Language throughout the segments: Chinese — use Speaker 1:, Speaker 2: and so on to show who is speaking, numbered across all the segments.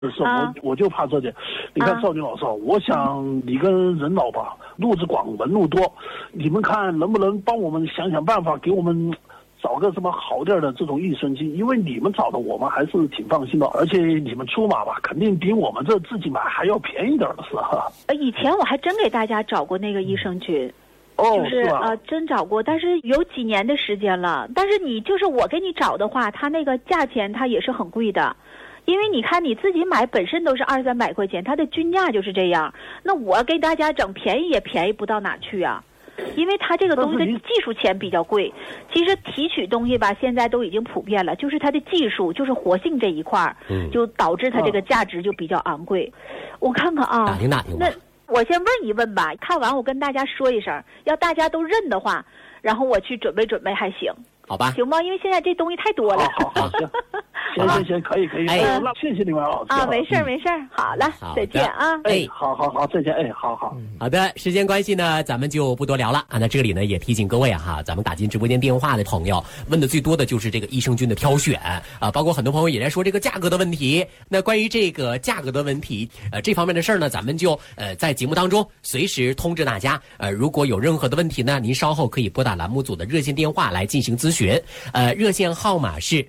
Speaker 1: 是我就怕这点。你看赵军老师，我想你跟任老吧，路子广门路多，你们看能不能帮我们想想办法，给我们找个什么好点的这种益生菌？因为你们找的我们还是挺放心的，而且你们出马吧，肯定比我们这自己买还要便宜点的是哈。
Speaker 2: 以前我还真给大家找过那个益生菌。就是真找过，但是有几年的时间了。但是你就是我给你找的话，它那个价钱它也是很贵的，因为你看你自己买本身都是200-300块钱，它的均价就是这样。那我给大家整便宜也便宜不到哪去啊，因为它这个东西的技术钱比较贵。其实提取东西吧，现在都已经普遍了，就是它的技术，就是活性这一块就导致它这个价值就比较昂贵。我看看啊，
Speaker 3: 打听打听吧。
Speaker 2: 我先问一问吧，看完我跟大家说一声，要大家都认的话，然后我去准备准备还行，
Speaker 3: 好吧？
Speaker 2: 行吗？因为现在这东西太多了。
Speaker 1: 好，行，可以。那谢谢你们老师
Speaker 2: 啊，没事，好了，再见啊。
Speaker 1: 好，再见。好
Speaker 3: 的，时间关系呢，咱们就不多聊了啊。那这里呢也提醒各位哈，咱们打进直播间电话的朋友，问的最多的就是这个益生菌的挑选啊，包括很多朋友也在说这个价格的问题。那关于这个价格的问题，这方面的事儿呢，咱们就在节目当中随时通知大家。如果有任何的问题呢，您稍后可以拨打栏目组的热线电话来进行咨询。热线号码是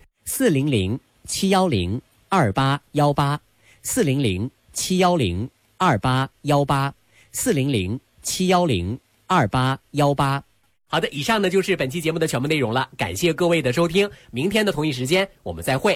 Speaker 3: 401-710-2818，401-710-2818，401-710-2818。好的，以上呢就是本期节目的全部内容了，感谢各位的收听，明天的同一时间我们再会。